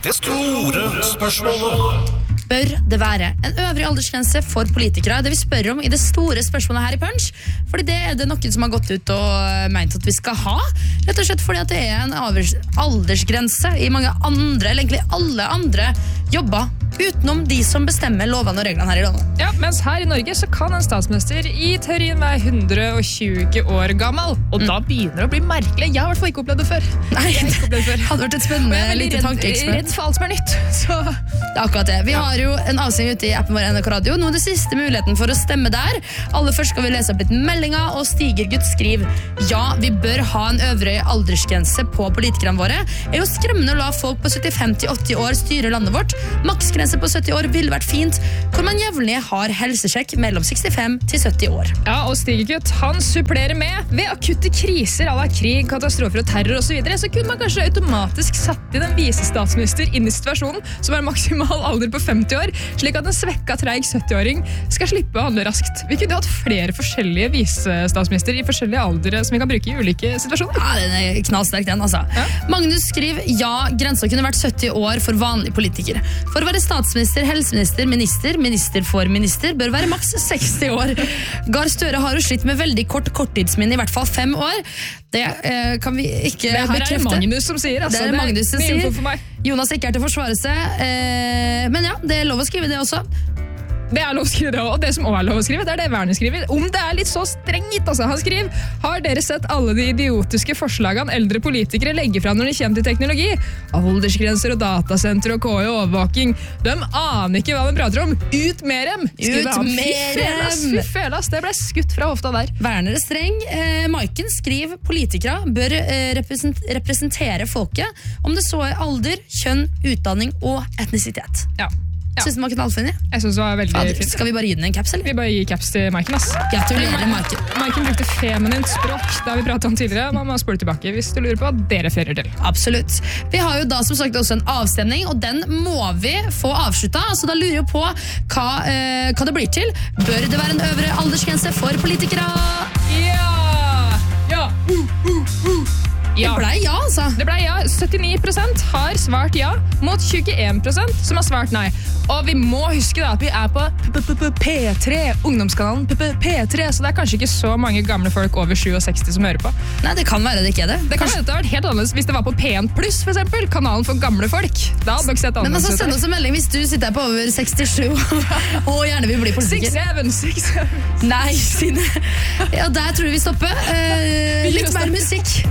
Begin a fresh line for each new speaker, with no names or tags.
Det store spørsmålet.
Bør det være en øvrig aldersgrense for politikere? Det vi spør om i det store spørsmålet her i Punch. Fordi det er det noen som har gått ut og ment at vi skal ha. Rett og slett fordi at det er en aldersgrense i mange andre, eller egentlig alle andre jobber, utenom de som bestemmer lovene og reglene her i landet.
Ja, mens her i Norge så kan en statsminister i teorien være 120 år gammel. Og da begynner det å bli merkelig. Jeg har i hvert fall ikke opplevd det før.
Nei, det hadde vært et spennende lite tankeeksperiment.
Redd for alt som er nytt. Så.
Det er akkurat det. Vi har jo en avsending ute i appen vår NRK Radio. Nå er det siste muligheten for å stemme der. Aller først skal vi lese opp litt meldinger, og Stigergutt skriver: ja, vi bør ha en øvre aldersgrense på politikerne våre. Det er jo skremmende å la folk på 75-80 år styre landet vårt. Maksgrense på 70 år ville vært fint, hvor man jevnlig har helsesjekk mellom 65 til 70 år.
Ja, og Stigergutt, han supplerer med: ved akutte kriser à la krig, katastrofer og terror og så videre, så kunne man kanskje automatisk satt inn en visestatsminister inn i situasjonen, som er maksimal alder på 50 år, slik at en svekka treig 70-åring skal slippe å handle raskt. Vi kunne hatt flere forskjellige visestatsminister i forskjellige aldre som vi kan bruke i ulike situasjoner.
Ja, den er knallsterk den, altså. Ja. Magnus skriver: ja, grensa kunne vært 70 år for vanlige politikere. For å være statsminister, helseminister, minister for minister, bør være maks 60 år. Gahr Støre har jo slitt med veldig korttidsminne, i hvert fall 5 år. Det kan vi ikke bekrefte.
Det er Magnus som sier, altså.
Det er Magnus som sier.
For meg.
Jonas ikke er til å forsvare seg. Men ja, det er lov å skrive det også.
Det er lov å skrive det også, og det som også er lov å skrive, det er det Werner skriver. Om det er litt så strengt, altså. Han skriver: har dere sett alle de idiotiske forslagene eldre politikere legger fram når de kommer til teknologi? Aldersgrenser og datasenter og KI og overvåking. De aner ikke hva de prater om. Ut med dem!
Ut med dem!
Fy fælas, det ble skutt fra hofta der.
Werner er streng. Maiken skriver: politikere bør representere folket, om det så er alder, kjønn, utdanning og etnisitet.
Ja. Ja.
Synes du den var knallfunny?
Jeg synes det var veldig fint.
Skal vi bare gi den en caps, eller?
Vi bare gir caps til Maiken, ass.
Gratulerer, Maiken.
Maiken brukte feminint språk, det har vi pratet om tidligere. Man må spole tilbake hvis du lurer på hva det refererer til.
Absolutt. Vi har jo da som sagt også en avstemning, og den må vi få avsluttet. Altså da lurer jeg på hva det blir til. Bør det være en øvre aldersgrense for politikere?
Ja! Ja! Ja.
Det ble ja, altså.
Det ble ja. 79% har svart ja, mot 21% som har svart nei. Og vi må huske da at vi er på P3, ungdomskanalen P3, så det er kanskje ikke så mange gamle folk over 67 som hører på.
Nei, det kan være det ikke er det.
Det kan være det har vært helt annerledes hvis det var på P1+, for eksempel, kanalen for gamle folk. Da hadde dere sett annerledes.
Men altså, send oss en melding hvis du sitter på over 67 og gjerne vil bli politiker.
6-7.
Nei, Stine. Ja, der tror jeg vi stopper. Litt mer musikk.